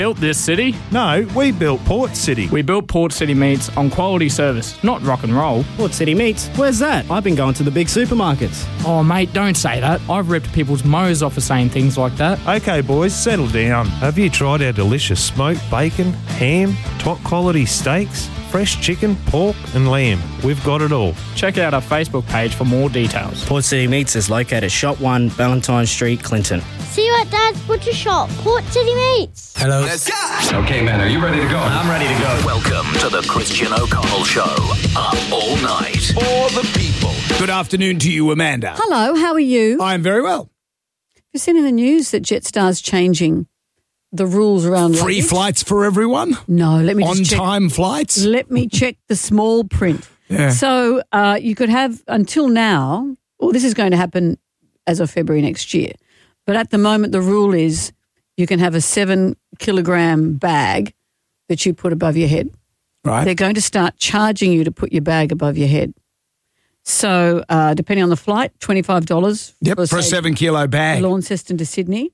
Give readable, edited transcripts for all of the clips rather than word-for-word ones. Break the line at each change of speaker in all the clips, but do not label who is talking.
built this city.
No, we built Port City.
We built Port City Meats on quality service, not rock and roll.
Port City Meats? Where's that? I've been going to the big supermarkets.
Oh, mate, don't say that. I've ripped people's mows off for saying things like that.
Okay, boys, settle down.
Have you tried our delicious smoked bacon, ham, top quality steaks, fresh chicken, pork and lamb? We've got it all.
Check out our Facebook page for more details.
Port City Meats is located at Shop 1, Valentine Street, Clinton.
See you at Dad's Butcher Shop, Port City Meats.
Hello. Let's go.
Okay, man, are you ready to go?
I'm ready to go.
Welcome to the Christian O'Connell Show. Up all night for the people.
Good afternoon to you, Amanda.
Hello, how are you?
I'm very well.
You've seen in the news that Jetstar's changing the rules around
Free
luggage?
flights for everyone?
No, let me just check.
On-time flights?
Let me check the small print.
Yeah.
So you could have, until now, well, this is going to happen as of February next year, but at the moment the rule is you can have a 7-kilogram bag that you put above your head.
Right.
They're going to start charging you to put your bag above your head. So depending on the flight, $25
Yep, for a 7-kilo bag.
Launceston to Sydney,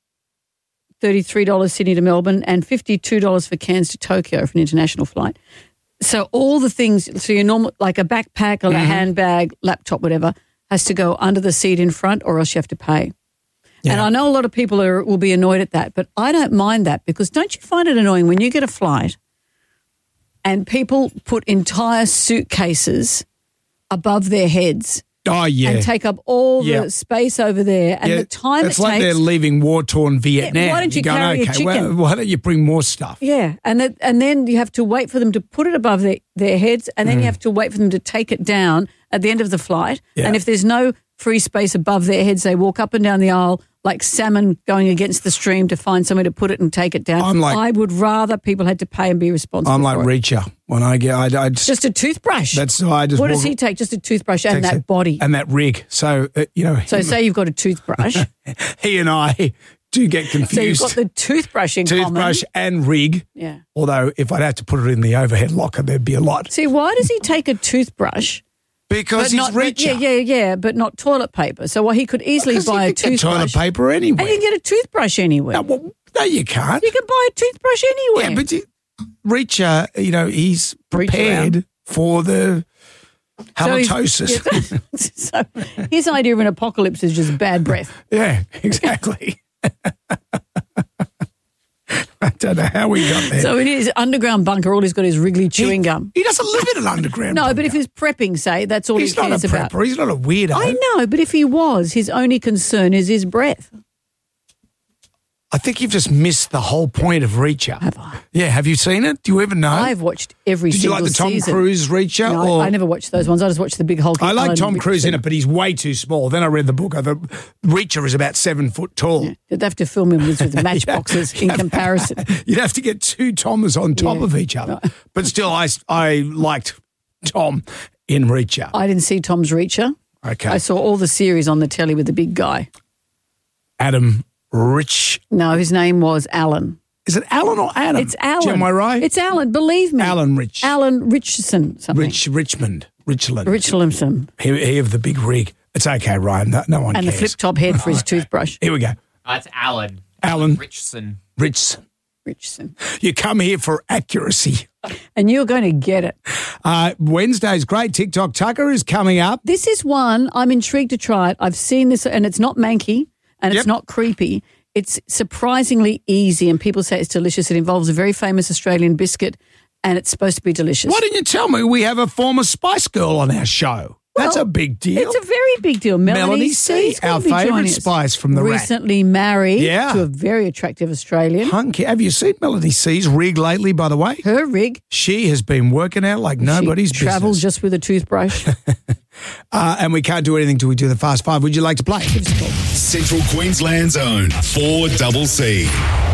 $33 Sydney to Melbourne, and $52 for Cairns to Tokyo for an international flight. So all the things, so your normal, like a backpack or a handbag, laptop, whatever, has to go under the seat in front or else you have to pay. Yeah. And I know a lot of people will be annoyed at that, but I don't mind that because don't you find it annoying when you get a flight and people put entire suitcases above their heads?
Oh, yeah.
And take up all the space over there and the time
it's like they're leaving war-torn Vietnam.
Why don't you carry a chicken?
Well, why don't you bring more stuff?
Yeah, and then you have to wait for them to put it above their heads, and then you have to wait for them to take it down at the end of the flight. Yeah. And if there's no free space above their heads, they walk up and down the aisle like salmon going against the stream to find somewhere to put it and take it down. I would rather people had to pay and be responsible.
I'm like Reacher when I get. I
just a toothbrush.
That's I just.
What does he take? Just a toothbrush and that body
and that rig. So
So say you've got a toothbrush.
He and I do get confused.
So you've got the toothbrush in common.
Toothbrush and rig.
Yeah.
Although if I'd have to put it in the overhead locker, there'd be a lot.
See, why does he take a toothbrush?
Because he's Reacher.
Yeah, but not toilet paper. So he could easily buy a toothbrush.
Toilet paper anywhere.
And you can get a toothbrush anywhere.
No, you can't.
You can buy a toothbrush anywhere.
Yeah, but Reacher, he's prepared for the halitosis.
So his idea of an apocalypse is just bad breath.
Yeah, exactly. I don't know how we got there.
So in his underground bunker, all he's got is Wrigley chewing gum.
He doesn't live in an underground bunker.
No, but if he's prepping, say, that's all he cares about.
He's not a prepper. He's not a weirdo.
I know, but if he was, his only concern is his breath.
I think you've just missed the whole point of Reacher.
Have I?
Yeah, have you seen it? Do you ever know?
I've watched every single season.
Did you like the Tom Cruise Reacher?
No, I never watched those ones. I just watched the big hulking.
I like Tom Cruise in it, but he's way too small. Then I read the book. I thought Reacher is about 7 foot tall.
Yeah. They'd have to film him with matchboxes in comparison.
You'd have to get two Toms on top of each other. But still, I liked Tom in Reacher.
I didn't see Tom's Reacher.
Okay.
I saw all the series on the telly with the big guy.
Adam Rich.
No, his name was Alan.
Is it Alan or Adam?
It's Alan.
Am I right?
It's Alan, believe me.
Alan
Richardson, something.
Richmond.
Richlandson.
He of the big rig. It's okay, Ryan. No one
cares. And the flip-top head for his toothbrush.
Here we go.
It's Alan.
Richardson. You come here for accuracy.
And you're going to get it.
Wednesday's great. TikTok Tucker is coming up.
This is one I'm intrigued to try it. I've seen this, and it's not manky. And it's not creepy. It's surprisingly easy, and people say it's delicious. It involves a very famous Australian biscuit, and it's supposed to be delicious.
Why didn't you tell me we have a former Spice Girl on our show? That's a big deal.
It's a very big deal. Melanie C,
our favourite Spice from the
recently married to a very attractive Australian.
Hunky. Have you seen Melanie C's rig lately, by the way?
Her rig?
She has been working out like nobody's business.
Travels just with a toothbrush.
And we can't do anything till we do the Fast Five. Would you like to play?
Central Queensland's own 4CC.